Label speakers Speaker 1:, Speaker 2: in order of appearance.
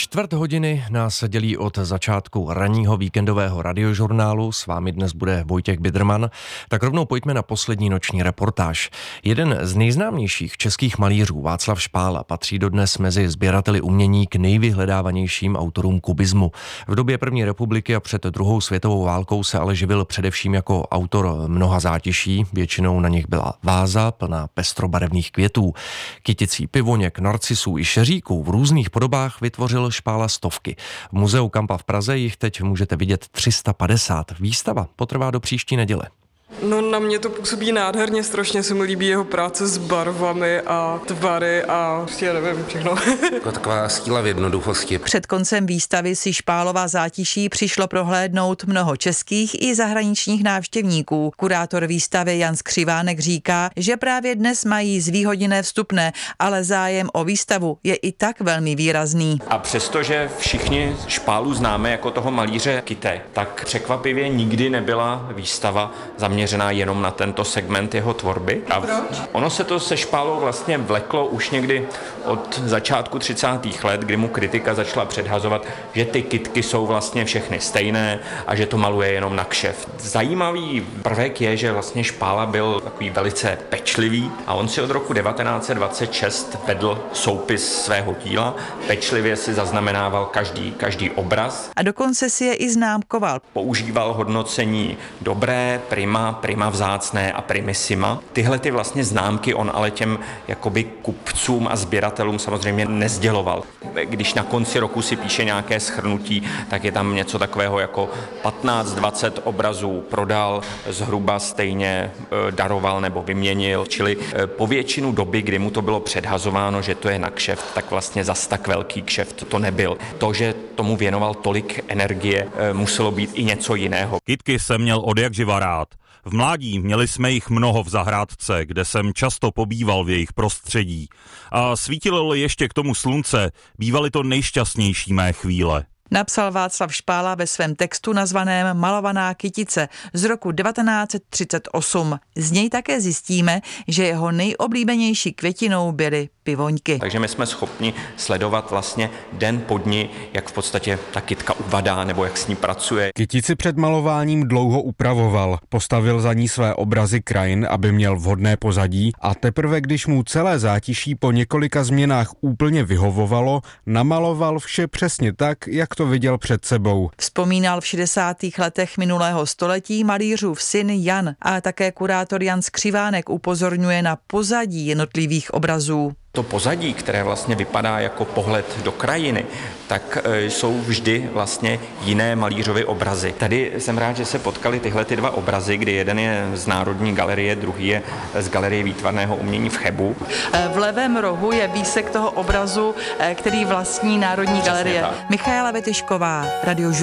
Speaker 1: Čtvrt hodiny nás dělí od začátku ranního víkendového radiožurnálu. S vámi dnes bude Vojtěch Bidrman. Tak rovnou pojďme na poslední noční reportáž. Jeden z nejznámějších českých malířů, Václav Špála, patří dodnes mezi sběrateli umění k nejvyhledávanějším autorům kubismu. V době první republiky a před druhou světovou válkou se ale živil především jako autor mnoha zátiší. Většinou na nich byla váza plná pestrobarevných květů. Kyticí pivoněk, narcisů i šeříků v různých podobách vytvořil Špála stovky. V muzeu Kampa v Praze jich teď můžete vidět 350. Výstava potrvá do příští neděle.
Speaker 2: No, na mě to působí nádherně, strašně se mi líbí jeho práce s barvami a tvary a já nevím všechno.
Speaker 3: Taková síla v jednoduchosti.
Speaker 4: Před koncem výstavy si Špálova zátiší přišlo prohlédnout mnoho českých i zahraničních návštěvníků. Kurátor výstavy Jan Skřivánek říká, že právě dnes mají zvýhodněné vstupné, ale zájem o výstavu je i tak velmi výrazný.
Speaker 5: A přestože všichni Špálu známe jako toho malíře kyté, tak překvapivě nikdy nebyla výstava zaměřená jenom na tento segment jeho tvorby. A ono se to se Špálou vlastně vleklo už někdy od začátku 30. let, kdy mu kritika začala předhazovat, že ty kytky jsou vlastně všechny stejné a že to maluje jenom na kšeft. Zajímavý prvek je, že vlastně Špála byl takový velice pečlivý a on si od roku 1926 vedl soupis svého díla, pečlivě si zaznamenával každý obraz.
Speaker 4: A dokonce si je i známkoval.
Speaker 5: Používal hodnocení dobré, prima vzácné a primissima. Tyhle ty vlastně známky on ale těm jakoby kupcům a sběratelům samozřejmě nezděloval. Když na konci roku si píše nějaké shrnutí, tak je tam něco takového jako 15-20 obrazů prodal, zhruba stejně daroval nebo vyměnil, čili po většinu doby, kdy mu to bylo předhazováno, že to je na kšeft, tak vlastně zas tak velký kšeft to nebyl. To, že tomu věnoval tolik energie, muselo být i něco jiného.
Speaker 6: Kytky jsem měl odjakživa rád. V mládí měli jsme jich mnoho v zahrádce, kde jsem často pobýval v jejich prostředí. A svítilo ještě k tomu slunce, bývaly to nejšťastnější mé chvíle.
Speaker 4: Napsal Václav Špála ve svém textu nazvaném Malovaná kytice z roku 1938. Z něj také zjistíme, že jeho nejoblíbenější květinou byly pivoňky.
Speaker 5: Takže my jsme schopni sledovat vlastně den po dni, jak v podstatě ta kytka uvadá nebo jak s ní pracuje.
Speaker 7: Kytici před malováním dlouho upravoval, postavil za ní své obrazy krajin, aby měl vhodné pozadí a teprve když mu celé zátiší po několika změnách úplně vyhovovalo, namaloval vše přesně tak, jak to viděl před sebou.
Speaker 4: Vzpomínal v 60. letech minulého století malířův syn Jan a také kurátor Jan Skřivánek upozorňuje na pozadí jednotlivých obrazů.
Speaker 5: To pozadí, které vlastně vypadá jako pohled do krajiny, tak jsou vždy vlastně jiné malířovy obrazy. Tady jsem rád, že se potkali tyhle ty dva obrazy, kdy jeden je z Národní galerie, druhý je z Galerie výtvarného umění v Chebu.
Speaker 4: V levém rohu je výsek toho obrazu, který vlastní Národní galerie. Michaela Vetyšková, Radio